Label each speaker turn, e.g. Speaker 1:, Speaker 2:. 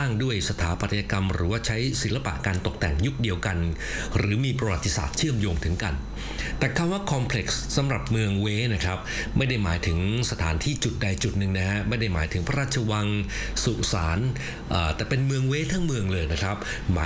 Speaker 1: างด้วยสถาปัตยกรรมหรือว่าใช้ศิลปะการตกแต่งยุคเดียวกันหรือมีประวัติศาสตร์เชื่อมโยงถึงกันแต่คำว่าคอมเพล็กซ์สำหรับเมืองเวนะครับไม่ได้หมายถึงสถานที่จุดใดจุดหนึ่งนะฮะไม่ได้หมายถึงพระราชวังสุสานแต่เป็นเมืองเวทั้งเมืองเลยนะครับหมาย